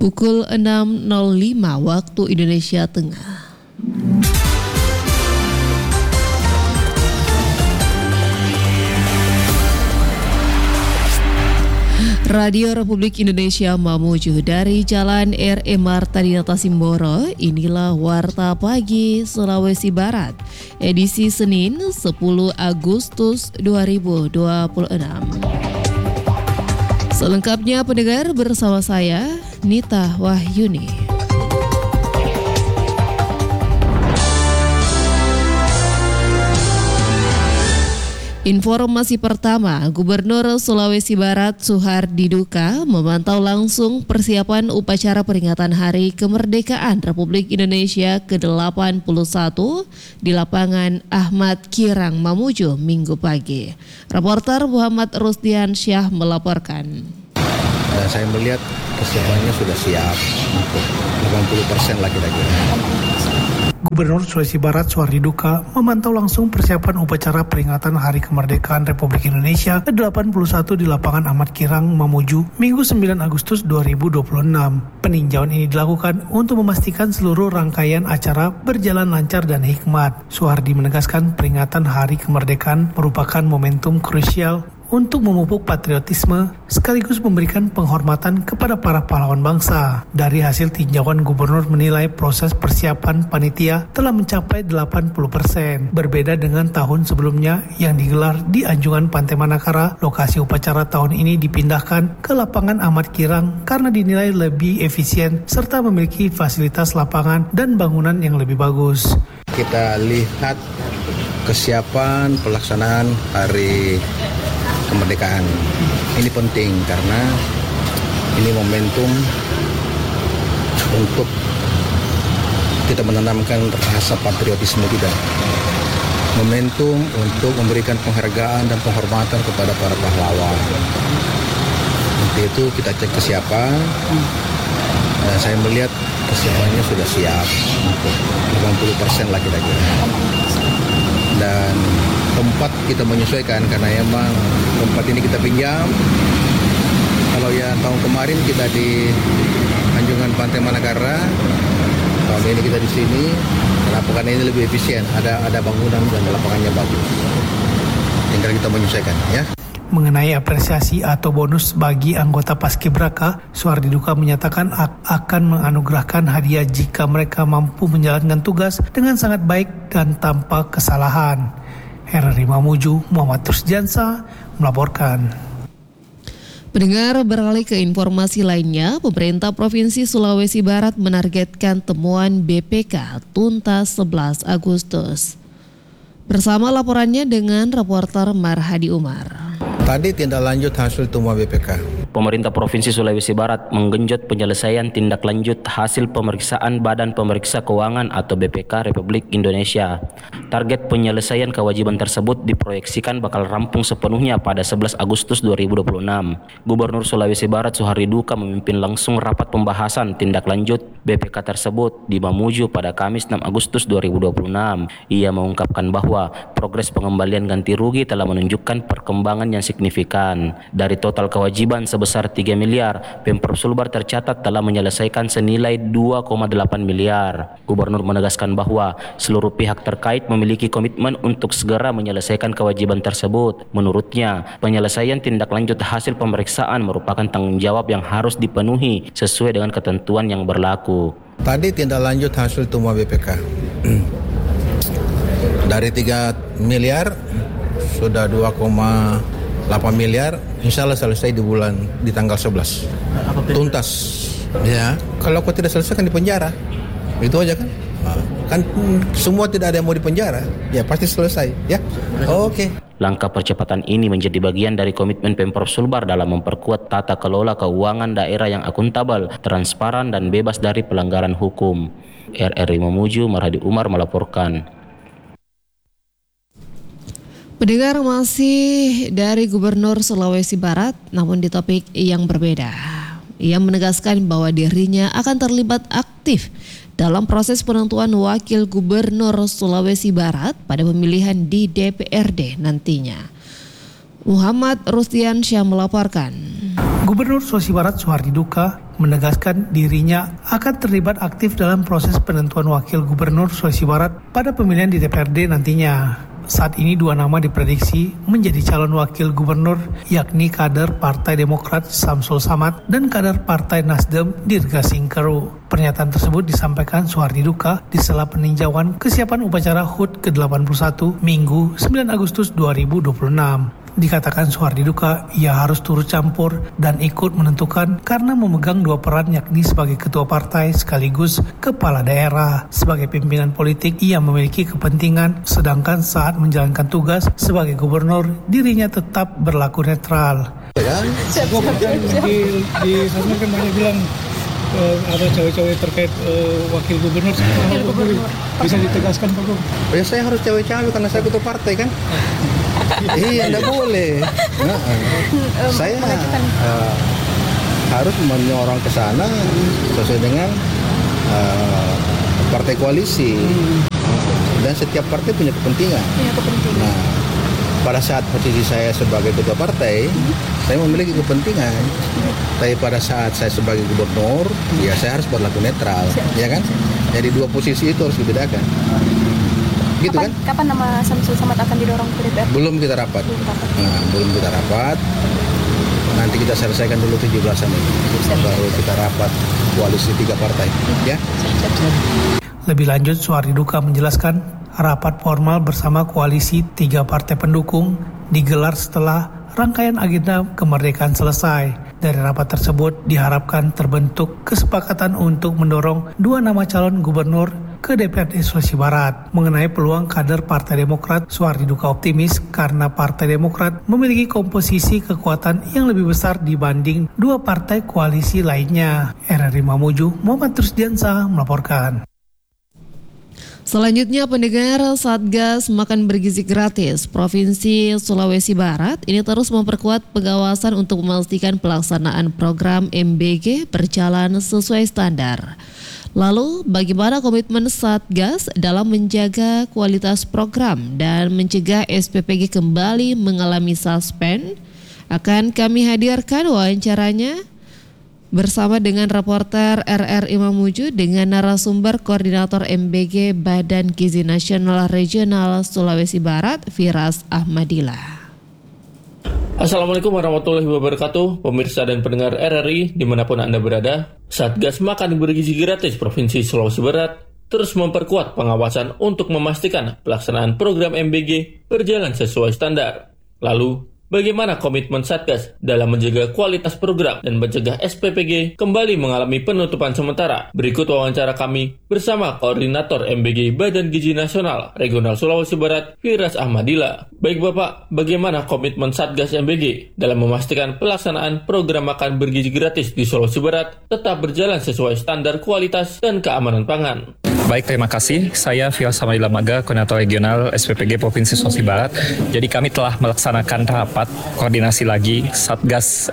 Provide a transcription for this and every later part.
Pukul 6.05 waktu Indonesia Tengah. Radio Republik Indonesia Mamuju dari Jalan R.E. Marta Dinata Simboro. Inilah Warta Pagi Sulawesi Barat, edisi Senin 10 Agustus 2026. Selengkapnya pendengar bersama saya, Nita Wahyuni. Informasi pertama, Gubernur Sulawesi Barat Suhardi Duka memantau langsung persiapan upacara peringatan Hari Kemerdekaan Republik Indonesia ke-81 di lapangan Ahmad Kirang Mamuju Minggu pagi. Reporter Muhammad Rusdian Syah melaporkan. Dan saya melihat persiapannya sudah siap untuk 80% lah kira-kira. Gubernur Sulawesi Barat Suhardi Duka memantau langsung persiapan upacara peringatan Hari Kemerdekaan Republik Indonesia ke-81 di lapangan Ahmad Kirang Mamuju Minggu 9 Agustus 2026. Peninjauan ini dilakukan untuk memastikan seluruh rangkaian acara berjalan lancar dan hikmat. Suhardi menegaskan peringatan Hari Kemerdekaan merupakan momentum krusial untuk memupuk patriotisme sekaligus memberikan penghormatan kepada para pahlawan bangsa. Dari hasil tinjauan, Gubernur menilai proses persiapan panitia telah mencapai 80%. Berbeda dengan tahun sebelumnya yang digelar di Anjungan Pantai Manakara, lokasi upacara tahun ini dipindahkan ke lapangan Ahmad Kirang karena dinilai lebih efisien serta memiliki fasilitas lapangan dan bangunan yang lebih bagus. Kita lihat kesiapan pelaksanaan Hari Kemerdekaan. Ini penting karena ini momentum untuk kita menanamkan rasa patriotisme kita. Momentum untuk memberikan penghargaan dan penghormatan kepada para pahlawan. Untuk itu kita cek kesiapan dan saya melihat kesiapannya sudah siap untuk 80% lah kira-kira. Dan tempat kita menyesuaikan karena emang tempat ini kita pinjam. Kalau yang tahun kemarin kita di Anjungan Pantai Manakara, tahun ini kita di sini. Kenapa? Karena ini lebih efisien, ada bangunan dan lapangannya bagus. Tinggal kita menyesuaikan, ya. Mengenai apresiasi atau bonus bagi anggota Paskibraka, Suhardi Duka menyatakan akan menganugerahkan hadiah jika mereka mampu menjalankan tugas dengan sangat baik dan tanpa kesalahan. RRI Mamuju, Muhammad Rusdiansa melaporkan. Pendengar, beralih ke informasi lainnya, pemerintah Provinsi Sulawesi Barat menargetkan temuan BPK tuntas 11 Agustus. Bersama laporannya dengan reporter Marhadi Umar. Tadi tindak lanjut hasil temuan BPK. Pemerintah Provinsi Sulawesi Barat menggenjot penyelesaian tindak lanjut hasil pemeriksaan Badan Pemeriksa Keuangan atau BPK Republik Indonesia. Target penyelesaian kewajiban tersebut diproyeksikan bakal rampung sepenuhnya pada 11 Agustus 2026. Gubernur Sulawesi Barat Suhardi Duka memimpin langsung rapat pembahasan tindak lanjut BPK tersebut di Mamuju pada Kamis 6 Agustus 2026. Ia mengungkapkan bahwa progres pengembalian ganti rugi telah menunjukkan perkembangan yang signifikan. Dari total kewajiban sebesar 3 miliar, Pemprov Sulbar tercatat telah menyelesaikan senilai 2,8 miliar. Gubernur menegaskan bahwa seluruh pihak terkait memiliki komitmen untuk segera menyelesaikan kewajiban tersebut. Menurutnya, penyelesaian tindak lanjut hasil pemeriksaan merupakan tanggung jawab yang harus dipenuhi sesuai dengan ketentuan yang berlaku. Tadi tindak lanjut hasil temuan BPK. Dari 3 miliar sudah 2,8 miliar, insya Allah selesai di tanggal 11. Tuntas. Ya, kalau kau tidak selesai kan di penjara. Itu aja kan. Kan semua tidak ada yang mau di penjara. Ya pasti selesai, ya. Oke. Langkah percepatan ini menjadi bagian dari komitmen Pemprov Sulbar dalam memperkuat tata kelola keuangan daerah yang akuntabel, transparan dan bebas dari pelanggaran hukum. RRI Mamuju, Marhadi Umar melaporkan. Pendengar, masih dari Gubernur Sulawesi Barat, namun di topik yang berbeda. Ia menegaskan bahwa dirinya akan terlibat aktif dalam proses penentuan Wakil Gubernur Sulawesi Barat pada pemilihan di DPRD nantinya. Muhammad Rusdian Syah melaporkan. Gubernur Sulawesi Barat Suhardi Duka menegaskan dirinya akan terlibat aktif dalam proses penentuan wakil gubernur Sulawesi Barat pada pemilihan di DPRD nantinya. Saat ini 2 nama diprediksi menjadi calon wakil gubernur, yakni kader Partai Demokrat Samsul Samad dan kader Partai Nasdem Dirga Singkeru. Pernyataan tersebut disampaikan Suhardi Duka di sela peninjauan kesiapan upacara HUT ke-81 Minggu 9 Agustus 2026. Dikatakan Suhardi Duka, ia harus turut campur dan ikut menentukan karena memegang 2 peran, yakni sebagai ketua partai sekaligus kepala daerah. Sebagai pimpinan politik, ia memiliki kepentingan, sedangkan saat menjalankan tugas sebagai gubernur, dirinya tetap berlaku netral. Di sosmed kan banyak bilang ada cewek-cewek terkait wakil gubernur. Bisa ditegaskan Pak Gub? Ya saya harus cewek-cewek karena saya ketua partai kan. Iya, enggak boleh. Saya harus menyorong ke sana sesuai dengan partai koalisi. Dan setiap partai punya kepentingan. Nah, pada saat posisi saya sebagai ketua partai, saya memiliki kepentingan. Tapi pada saat saya sebagai gubernur, ya saya harus berlaku netral, ya kan? Jadi 2 posisi itu harus dibedakan. Gitu kan? Kapan nama Samsul Samad akan didorong ke DPR? Belum kita rapat. Belum kita rapat. Nanti kita selesaikan dulu 17-an ini. Baru kita rapat koalisi 3 partai. Ya. Lebih lanjut, Suhardi Duka menjelaskan rapat formal bersama koalisi 3 partai pendukung digelar setelah rangkaian agenda kemerdekaan selesai. Dari rapat tersebut diharapkan terbentuk kesepakatan untuk mendorong 2 nama calon gubernur ke DPRD Sulawesi Barat. Mengenai peluang kader Partai Demokrat, Suhardi Duka optimis karena Partai Demokrat memiliki komposisi kekuatan yang lebih besar dibanding 2 partai koalisi lainnya. RRI Mamuju, Muhammad Rusdiansa melaporkan. Selanjutnya, pendengar, Satgas Makan Bergizi Gratis Provinsi Sulawesi Barat ini terus memperkuat pengawasan untuk memastikan pelaksanaan program MBG berjalan sesuai standar. Lalu, bagaimana komitmen Satgas dalam menjaga kualitas program dan mencegah SPPG kembali mengalami suspend? Akan kami hadirkan wawancaranya bersama dengan reporter RRI Mamuju dengan narasumber Koordinator MBG Badan Gizi Nasional Regional Sulawesi Barat, Firas Ahmadillah. Assalamualaikum warahmatullahi wabarakatuh, pemirsa dan pendengar RRI dimanapun Anda berada. Satgas Makan Bergizi Gratis Provinsi Sulawesi Barat terus memperkuat pengawasan untuk memastikan pelaksanaan program MBG berjalan sesuai standar. Lalu, bagaimana komitmen Satgas dalam menjaga kualitas program dan mencegah SPPG kembali mengalami penutupan sementara? Berikut wawancara kami bersama Koordinator MBG Badan Gizi Nasional Regional Sulawesi Barat, Firas Ahmadillah. Baik Bapak, bagaimana komitmen Satgas MBG dalam memastikan pelaksanaan program makan bergizi gratis di Sulawesi Barat tetap berjalan sesuai standar kualitas dan keamanan pangan? Baik, terima kasih. Saya Firas Ahmadillah Maga, Koordinator Regional SPPG Provinsi Sulawesi Barat. Jadi kami telah melaksanakan rapat koordinasi lagi Satgas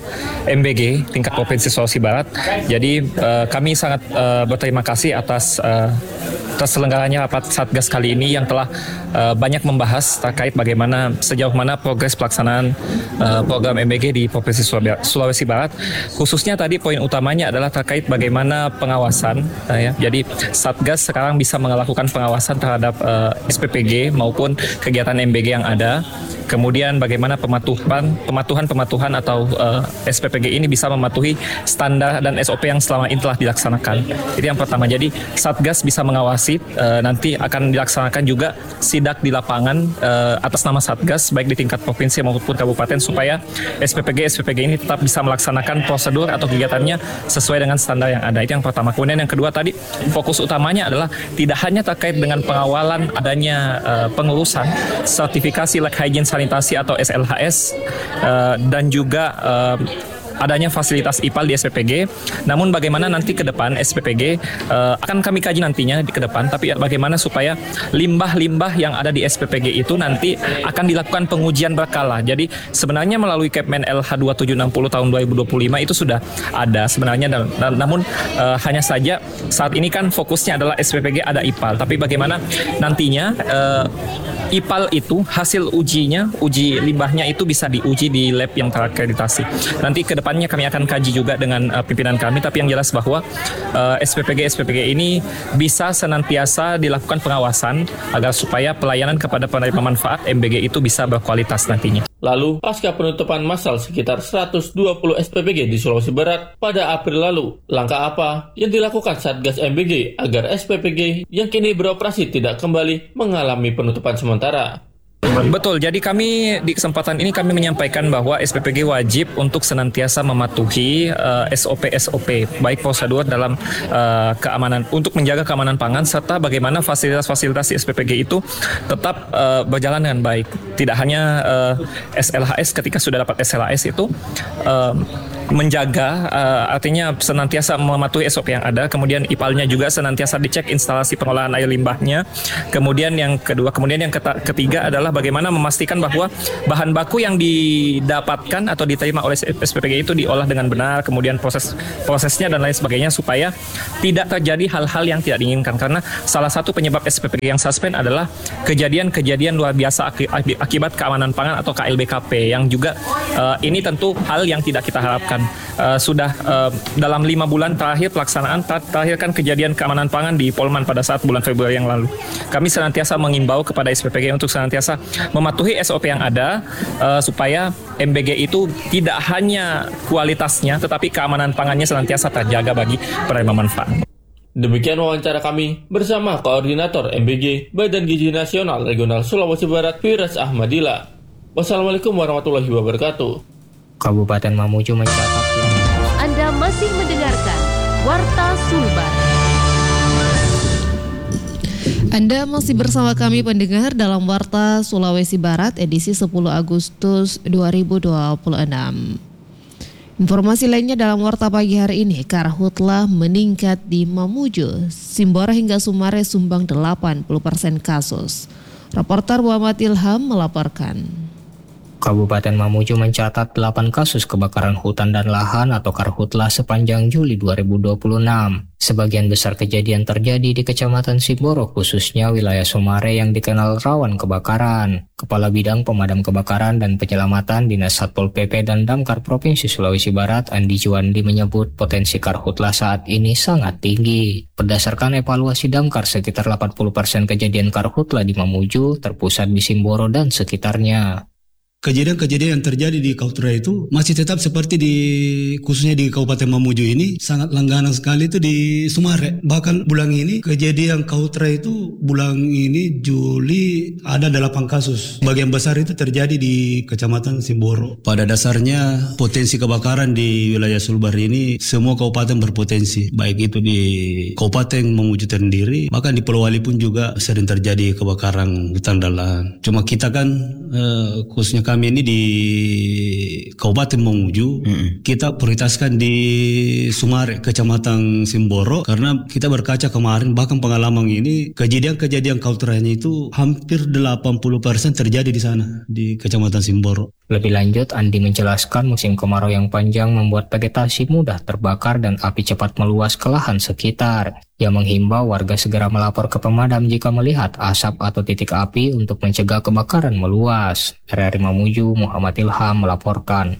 MBG tingkat Provinsi Sulawesi Barat. Jadi kami sangat berterima kasih atas terselenggaranya rapat Satgas kali ini yang telah banyak membahas terkait bagaimana sejauh mana progres pelaksanaan program MBG di Provinsi Sulawesi Barat. Khususnya tadi poin utamanya adalah terkait bagaimana pengawasan. Jadi Satgas sekarang bisa melakukan pengawasan terhadap SPPG maupun kegiatan MBG yang ada. Kemudian bagaimana pematuhan atau SPPG ini bisa mematuhi standar dan SOP yang selama ini telah dilaksanakan. Itu yang pertama. Jadi Satgas bisa mengawasi, nanti akan dilaksanakan juga sidak di lapangan atas nama Satgas baik di tingkat provinsi maupun kabupaten supaya SPPG ini tetap bisa melaksanakan prosedur atau kegiatannya sesuai dengan standar yang ada. Itu yang pertama. Kemudian yang kedua tadi fokus utamanya adalah tidak hanya terkait dengan pengawalan adanya pengurusan sertifikasi like hygiene sanitasi atau SLHS dan juga adanya fasilitas IPAL di SPPG. Namun bagaimana nanti ke depan SPPG akan kami kaji nantinya ke depan, tapi bagaimana supaya limbah-limbah yang ada di SPPG itu nanti akan dilakukan pengujian berkala. Jadi sebenarnya melalui Kepmen LH 2760 tahun 2025 itu sudah ada sebenarnya, namun hanya saja saat ini kan fokusnya adalah SPPG ada IPAL, tapi bagaimana nantinya IPAL itu hasil uji limbahnya itu bisa diuji di lab yang terakreditasi. Nanti ke depan kedepannya kami akan kaji juga dengan pimpinan kami, tapi yang jelas bahwa SPPG ini bisa senantiasa dilakukan pengawasan agar supaya pelayanan kepada penerima manfaat MBG itu bisa berkualitas nantinya. Lalu, pasca penutupan massal sekitar 120 SPPG di Sulawesi Barat pada April lalu, langkah apa yang dilakukan Satgas MBG agar SPPG yang kini beroperasi tidak kembali mengalami penutupan sementara? Betul, jadi kami di kesempatan ini kami menyampaikan bahwa SPPG wajib untuk senantiasa mematuhi SOP, baik prosedur dalam keamanan untuk menjaga keamanan pangan serta bagaimana fasilitas-fasilitas di SPPG itu tetap berjalan dengan baik. Tidak hanya SLHS, ketika sudah dapat SLHS itu menjaga, artinya senantiasa mematuhi SOP yang ada, kemudian IPAL-nya juga senantiasa dicek instalasi pengolahan air limbahnya, kemudian yang ketiga adalah bagaimana memastikan bahwa bahan baku yang didapatkan atau diterima oleh SPPG itu diolah dengan benar, kemudian prosesnya dan lain sebagainya supaya tidak terjadi hal-hal yang tidak diinginkan, karena salah satu penyebab SPPG yang suspend adalah kejadian-kejadian luar biasa akibat keamanan pangan atau KLBKP yang juga ini tentu hal yang tidak kita harapkan. Sudah dalam 5 bulan terakhir pelaksanaan terakhir kan kejadian keamanan pangan di Polman pada saat bulan Februari yang lalu. Kami senantiasa mengimbau kepada SPPG untuk senantiasa mematuhi SOP yang ada supaya MBG itu tidak hanya kualitasnya tetapi keamanan pangannya senantiasa terjaga bagi penerima manfaat. Demikian wawancara kami bersama Koordinator MBG Badan Gizi Nasional Regional Sulawesi Barat Firas Ahmadillah. Wassalamualaikum warahmatullahi wabarakatuh. Kabupaten Mamuju mencatat. Anda masih mendengarkan Warta Sulbar. Anda masih bersama kami pendengar dalam Warta Sulawesi Barat edisi 10 Agustus 2026. Informasi lainnya dalam Warta pagi hari ini, karhutlah meningkat di Mamuju, Simbora hingga Sumare sumbang 80% kasus. Reporter Muhammad Ilham melaporkan. Kabupaten Mamuju mencatat 8 kasus kebakaran hutan dan lahan atau karhutlah sepanjang Juli 2026. Sebagian besar kejadian terjadi di Kecamatan Simboro, khususnya wilayah Sumare yang dikenal rawan kebakaran. Kepala Bidang Pemadam Kebakaran dan Penyelamatan Dinas Satpol PP dan Damkar Provinsi Sulawesi Barat, Andi Juwandi, menyebut potensi karhutlah saat ini sangat tinggi. Berdasarkan evaluasi Damkar, sekitar 80% kejadian karhutlah di Mamuju terpusat di Simboro dan sekitarnya. Kejadian-kejadian yang terjadi di Kautra itu masih tetap seperti khususnya di Kabupaten Mamuju ini sangat langganan sekali itu di Sumare. Bahkan bulan ini kejadian Kautra itu bulan ini Juli ada 8 kasus. Bagian besar itu terjadi di Kecamatan Simboro. Pada dasarnya potensi kebakaran di wilayah Sulbar ini semua kabupaten berpotensi. Baik itu di Kabupaten Mamuju sendiri, bahkan di Pulau Wali pun juga sering terjadi kebakaran hutan dan lahan. Cuma kita kan khususnya kami ini di Kabupaten Mamuju, kita prioritaskan di Sumare, Kecamatan Simboro, karena kita berkaca kemarin, bahkan pengalaman ini, kejadian-kejadian kautranya itu hampir 80% terjadi di sana, di Kecamatan Simboro. Lebih lanjut, Andi menjelaskan musim kemarau yang panjang membuat vegetasi mudah terbakar dan api cepat meluas ke lahan sekitar. Ia menghimbau warga segera melapor ke pemadam jika melihat asap atau titik api untuk mencegah kebakaran meluas. RRI Mamuju, Muhammad Ilham melaporkan.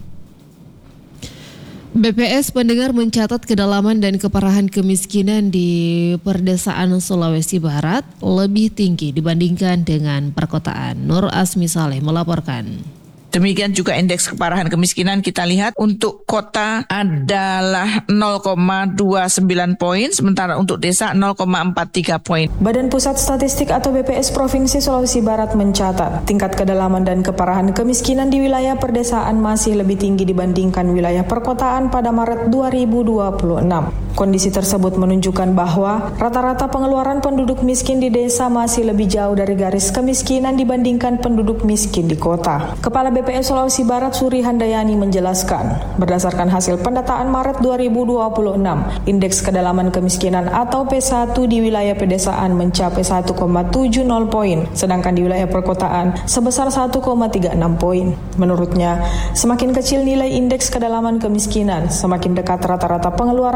BPS pendengar mencatat kedalaman dan keparahan kemiskinan di perdesaan Sulawesi Barat lebih tinggi dibandingkan dengan perkotaan. Nur Asmi Saleh melaporkan. Demikian juga indeks keparahan kemiskinan kita lihat untuk kota adalah 0,29 poin, sementara untuk desa 0,43 poin. Badan Pusat Statistik atau BPS Provinsi Sulawesi Barat mencatat tingkat kedalaman dan keparahan kemiskinan di wilayah perdesaan masih lebih tinggi dibandingkan wilayah perkotaan pada Maret 2026. Kondisi tersebut menunjukkan bahwa rata-rata pengeluaran penduduk miskin di desa masih lebih jauh dari garis kemiskinan dibandingkan penduduk miskin di kota. Kepala BPS Sulawesi Barat Suri Handayani menjelaskan, berdasarkan hasil pendataan Maret 2026, indeks kedalaman kemiskinan atau P1 di wilayah pedesaan mencapai 1,70 poin, sedangkan di wilayah perkotaan sebesar 1,36 poin. Menurutnya, semakin kecil nilai indeks kedalaman kemiskinan, semakin dekat rata-rata pengeluaran penduduk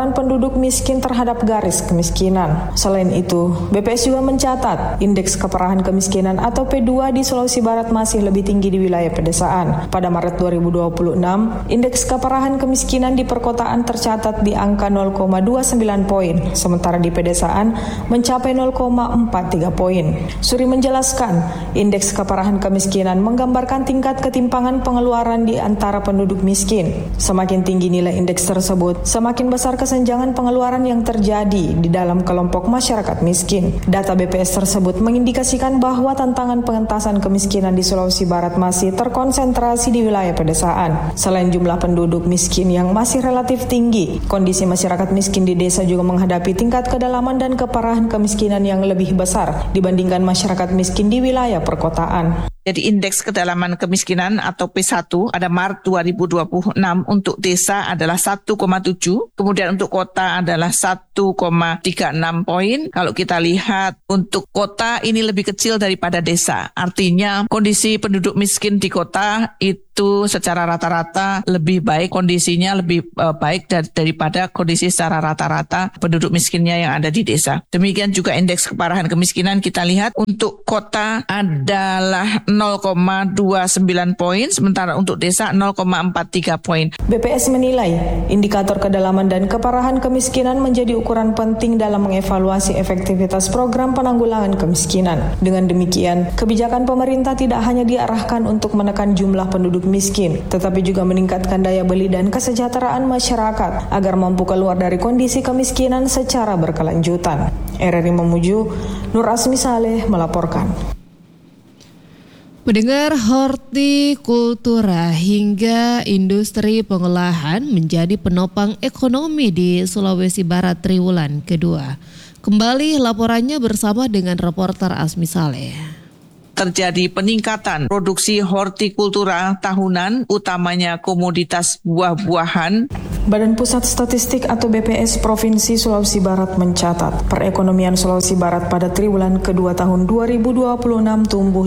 penduduk miskin terhadap garis kemiskinan. Selain itu, BPS juga mencatat indeks keparahan kemiskinan atau P2 di Sulawesi Barat masih lebih tinggi di wilayah pedesaan. Pada Maret 2026, indeks keparahan kemiskinan di perkotaan tercatat di angka 0,29 poin, sementara di pedesaan mencapai 0,43 poin. Suri menjelaskan, indeks keparahan kemiskinan menggambarkan tingkat ketimpangan pengeluaran di antara penduduk miskin. Semakin tinggi nilai indeks tersebut, semakin besar kesenjangan pengeluaran yang terjadi di dalam kelompok masyarakat miskin. Data BPS tersebut mengindikasikan bahwa tantangan pengentasan kemiskinan di Sulawesi Barat masih terkonsentrasi di wilayah pedesaan. Selain jumlah penduduk miskin yang masih relatif tinggi, kondisi masyarakat miskin di desa juga menghadapi tingkat kedalaman dan keparahan kemiskinan yang lebih besar dibandingkan masyarakat miskin di wilayah perkotaan. Jadi indeks kedalaman kemiskinan atau P1 pada Maret 2026 untuk desa adalah 1,7, kemudian untuk kota adalah 1,36 poin. Kalau kita lihat untuk kota ini lebih kecil daripada desa. Artinya kondisi penduduk miskin di kota itu secara rata-rata lebih baik, kondisinya lebih baik daripada kondisi secara rata-rata penduduk miskinnya yang ada di desa. Demikian juga indeks keparahan kemiskinan kita lihat untuk kota adalah 0,29 poin, sementara untuk desa 0,43 poin. BPS menilai indikator kedalaman dan keparahan kemiskinan menjadi ukuran penting dalam mengevaluasi efektivitas program penanggulangan kemiskinan. Dengan demikian, kebijakan pemerintah tidak hanya diarahkan untuk menekan jumlah penduduk miskin, tetapi juga meningkatkan daya beli dan kesejahteraan masyarakat agar mampu keluar dari kondisi kemiskinan secara berkelanjutan. RRI Mamuju, Nur Asmi Saleh melaporkan. Pendengar, hortikultura hingga industri pengolahan menjadi penopang ekonomi di Sulawesi Barat triwulan kedua. Kembali laporannya bersama dengan reporter Asmi Saleh. Terjadi peningkatan produksi hortikultura tahunan, utamanya komoditas buah-buahan. Badan Pusat Statistik atau BPS Provinsi Sulawesi Barat mencatat perekonomian Sulawesi Barat pada triwulan kedua tahun 2026 tumbuh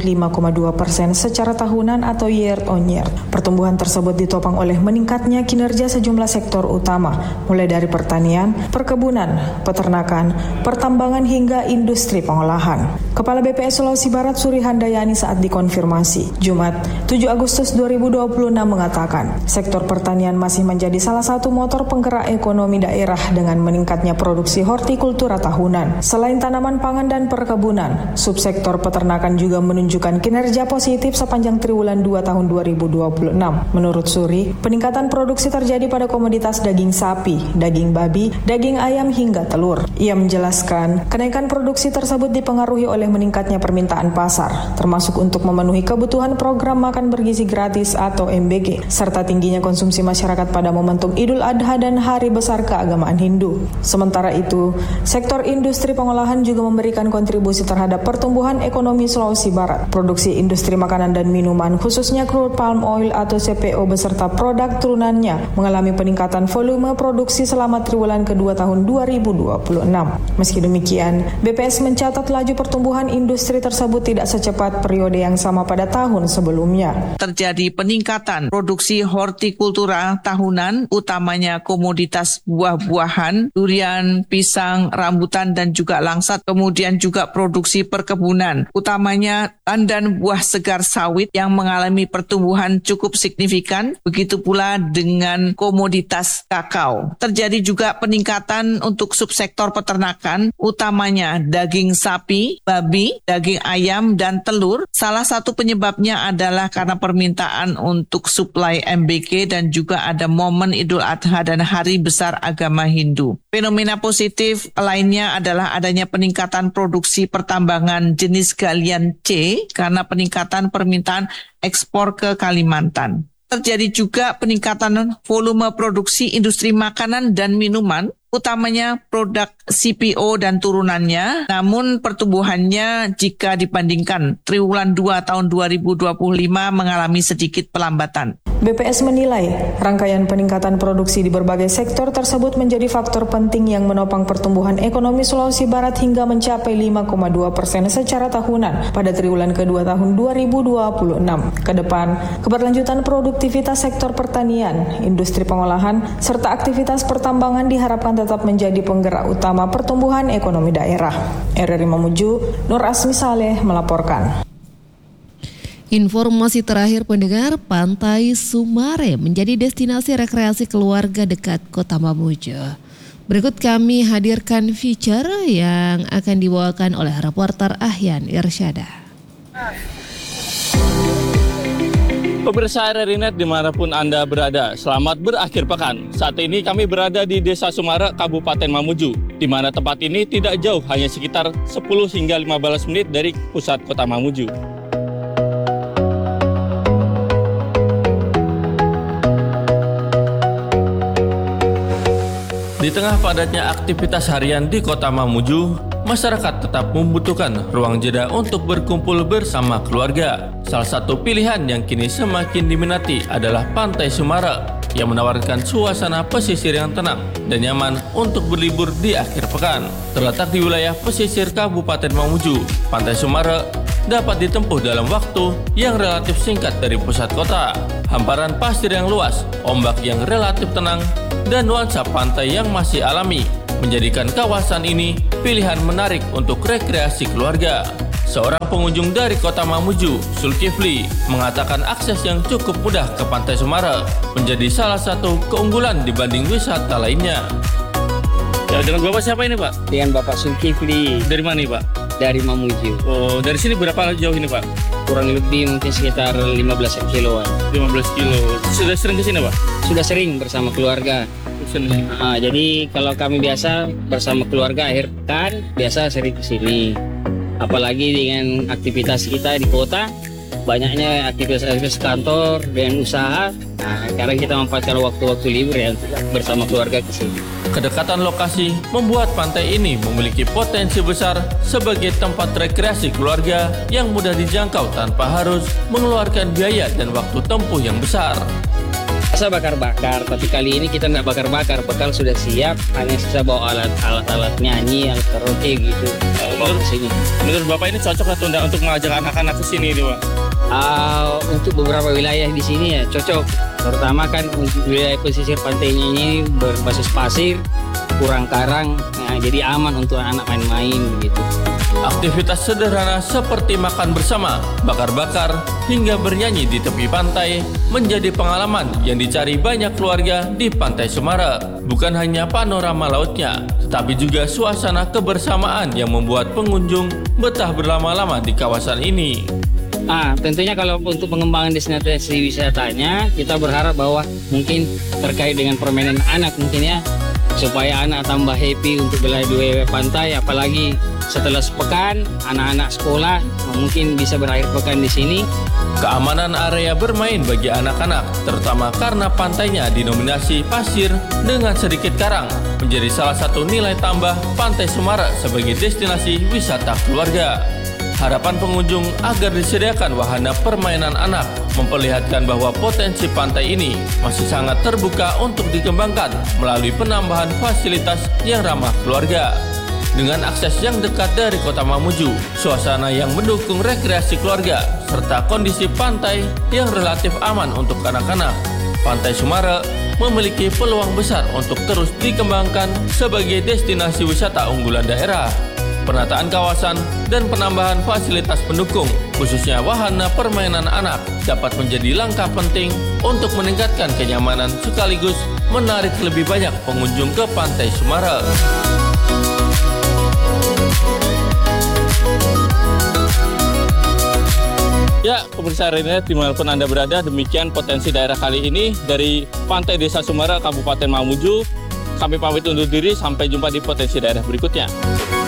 5,2% secara tahunan atau year on year. Pertumbuhan tersebut ditopang oleh meningkatnya kinerja sejumlah sektor utama, mulai dari pertanian, perkebunan, peternakan, pertambangan hingga industri pengolahan. Kepala BPS Sulawesi Barat Suri Handayani saat dikonfirmasi Jumat 7 Agustus 2026 mengatakan sektor pertanian masih menjadi salah satu motor penggerak ekonomi daerah dengan meningkatnya produksi hortikultura tahunan. Selain tanaman pangan dan perkebunan, subsektor peternakan juga menunjukkan kinerja positif sepanjang triwulan 2 tahun 2026. Menurut Suri, peningkatan produksi terjadi pada komoditas daging sapi, daging babi, daging ayam hingga telur. Ia menjelaskan, kenaikan produksi tersebut dipengaruhi oleh meningkatnya permintaan pasar, termasuk untuk memenuhi kebutuhan program makan bergizi gratis atau MBG, serta tingginya konsumsi masyarakat pada momentum Idul Adha dan Hari Besar Keagamaan Hindu. Sementara itu, sektor industri pengolahan juga memberikan kontribusi terhadap pertumbuhan ekonomi Sulawesi Barat. Produksi industri makanan dan minuman, khususnya crude palm oil atau CPO beserta produk turunannya, mengalami peningkatan volume produksi selama triwulan kedua tahun 2026. Meski demikian, BPS mencatat laju pertumbuhan industri tersebut tidak secepat periode yang sama pada tahun sebelumnya. Terjadi peningkatan produksi hortikultura tahunan, utamanya komoditas buah-buahan, durian, pisang, rambutan, dan juga langsat. Kemudian juga produksi perkebunan, utamanya pandan buah segar sawit yang mengalami pertumbuhan cukup signifikan. Begitu pula dengan komoditas kakao. Terjadi juga peningkatan untuk subsektor peternakan, utamanya daging sapi, babi, daging ayam, dan telur. Salah satu penyebabnya adalah karena permintaan untuk suplai MBK dan juga ada momen Idul Adha dan Hari Besar Agama Hindu. Fenomena positif lainnya adalah adanya peningkatan produksi pertambangan jenis galian C karena peningkatan permintaan ekspor ke Kalimantan. Terjadi juga peningkatan volume produksi industri makanan dan minuman, utamanya produk CPO dan turunannya, namun pertumbuhannya jika dibandingkan triwulan 2 tahun 2025 mengalami sedikit pelambatan. BPS menilai rangkaian peningkatan produksi di berbagai sektor tersebut menjadi faktor penting yang menopang pertumbuhan ekonomi Sulawesi Barat hingga mencapai 5,2% secara tahunan pada triwulan kedua tahun 2026. Kedepan, keberlanjutan produktivitas sektor pertanian, industri pengolahan, serta aktivitas pertambangan diharapkan tetap menjadi penggerak utama pertumbuhan ekonomi daerah. RRI Mamuju, Nur Asmi Saleh melaporkan. Informasi terakhir pendengar, Pantai Sumare menjadi destinasi rekreasi keluarga dekat Kota Mamuju. Berikut kami hadirkan feature yang akan dibawakan oleh reporter Ahyan Irsyada. Pemirsa RRI Net dimanapun Anda berada, selamat berakhir pekan. Saat ini kami berada di Desa Sumare, Kabupaten Mamuju, di mana tempat ini tidak jauh, hanya sekitar 10 hingga 15 menit dari pusat Kota Mamuju. Di tengah padatnya aktivitas harian di Kota Mamuju, masyarakat tetap membutuhkan ruang jeda untuk berkumpul bersama keluarga. Salah satu pilihan yang kini semakin diminati adalah Pantai Sumare yang menawarkan suasana pesisir yang tenang dan nyaman untuk berlibur di akhir pekan. Terletak di wilayah pesisir Kabupaten Mamuju, Pantai Sumare dapat ditempuh dalam waktu yang relatif singkat dari pusat kota. Hamparan pasir yang luas, ombak yang relatif tenang, dan nuansa pantai yang masih alami menjadikan kawasan ini pilihan menarik untuk rekreasi keluarga. Seorang pengunjung dari Kota Mamuju, Zulkifli, mengatakan akses yang cukup mudah ke Pantai Sumare menjadi salah satu keunggulan dibanding wisata lainnya. Ya, dengan Bapak siapa ini, Pak? Dengan Bapak Zulkifli. Dari mana nih, Pak? Dari Mamuju. Oh, dari sini berapa jauh ini, Pak? Kurang lebih mungkin sekitar 15 kiloan. 15 kilo. Sudah sering ke sini, Pak? Sudah sering bersama keluarga. Jadi kalau kami biasa bersama keluarga akhir pekan, biasa sering ke sini. Apalagi dengan aktivitas kita di kota, banyaknya aktivitas kantor dan usaha. Nah, sekarang kita memanfaatkan waktu-waktu libur ya bersama keluarga ke sini. Kedekatan lokasi membuat pantai ini memiliki potensi besar sebagai tempat rekreasi keluarga yang mudah dijangkau tanpa harus mengeluarkan biaya dan waktu tempuh yang besar. Saya bakar-bakar, tapi kali ini kita nggak bakar-bakar, bekal sudah siap, hanya sisa bawa alat-alat nyanyi, alat karaoke gitu. Bawa ke sini. Menurut Bapak ini cocok atau enggak untuk mengajak anak-anak ke sini, Pak? Untuk beberapa wilayah di sini ya cocok, terutama kan untuk wilayah pesisir pantainya ini berbasis pasir, kurang karang, nah, jadi aman untuk anak main-main gitu. Aktivitas sederhana seperti makan bersama, bakar-bakar, hingga bernyanyi di tepi pantai menjadi pengalaman yang dicari banyak keluarga di Pantai Sumare. Bukan hanya panorama lautnya, tetapi juga suasana kebersamaan yang membuat pengunjung betah berlama-lama di kawasan ini. Tentunya kalau untuk pengembangan destinasi wisatanya, kita berharap bahwa mungkin terkait dengan permainan anak mungkin ya, supaya anak tambah happy untuk berlari di pantai, apalagi setelah sepekan anak-anak sekolah mungkin bisa berakhir pekan di sini. Keamanan area bermain bagi anak-anak, terutama karena pantainya dinominasi pasir dengan sedikit karang, menjadi salah satu nilai tambah Pantai Sumare sebagai destinasi wisata keluarga. Harapan pengunjung agar disediakan wahana permainan anak memperlihatkan bahwa potensi pantai ini masih sangat terbuka untuk dikembangkan melalui penambahan fasilitas yang ramah keluarga. Dengan akses yang dekat dari Kota Mamuju, suasana yang mendukung rekreasi keluarga, serta kondisi pantai yang relatif aman untuk anak-anak, Pantai Sumare memiliki peluang besar untuk terus dikembangkan sebagai destinasi wisata unggulan daerah. Penataan kawasan dan penambahan fasilitas pendukung, khususnya wahana permainan anak, dapat menjadi langkah penting untuk meningkatkan kenyamanan sekaligus menarik lebih banyak pengunjung ke Pantai Sumare. Ya, pemirsa RRI Net dimanapun Anda berada, demikian potensi daerah kali ini dari Pantai Desa Sumare, Kabupaten Mamuju. Kami pamit undur diri, sampai jumpa di potensi daerah berikutnya.